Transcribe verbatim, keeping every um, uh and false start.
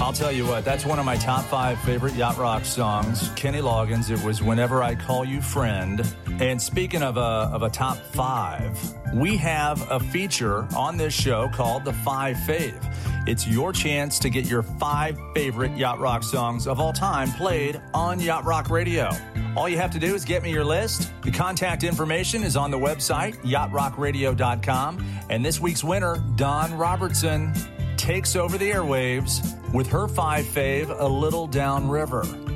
I'll tell you what, that's one of my top five favorite Yacht Rock songs. Kenny Loggins, it was Whenever I Call You Friend. And speaking of a, of a top five, we have a feature on this show called The Five Fave. It's your chance to get your five favorite Yacht Rock songs of all time played on Yacht Rock Radio. All you have to do is get me your list. The contact information is on the website, yacht rock radio dot com. And this week's winner, Dawn Robertson, takes over the airwaves with her five fave, A Little Downriver.